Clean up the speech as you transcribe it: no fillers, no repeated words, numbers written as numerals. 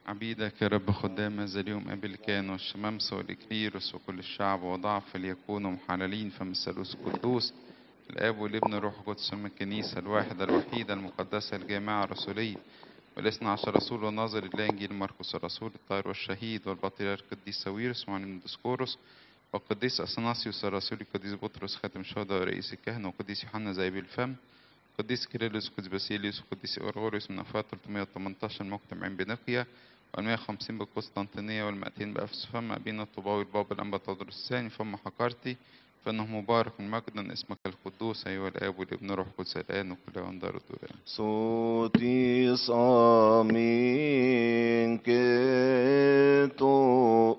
عبيدك يا رب خدام هذا اليوم قبل كان والشمامسة والإكليروس وكل الشعب وضعف ليكونوا محللين فم الثالوث القدوس الآب والابن روح قدس من الكنيسة الواحدة الوحيدة المقدسة الجامعة الرسولية والاثنى عشر رسول وناظر الله إنجيل مرقس الرسول الطاهر والشهيد والبطريرك القديس ساويرس ومعلم ديسكوروس والقديس أثناسيوس الرسول القديس بطرس خاتم الشهداء ورئيس الكهنة والقديس يوحنا ذهبي الفم القديس كيرلس القديس باسيليوس القديس أورغوريوس من أفات 318 مجتمعين بنقيا وال150 بالقسطنطينية وال200 بأفسس فم أبينا الطوباوي البابا الأنبا تودروس الثاني فم حقرتي فإنه مبارك مجدا اسمك القدوس أيها الآب والابن روح القدس الآن وكل يوم دار الدوران. Sotis amin keto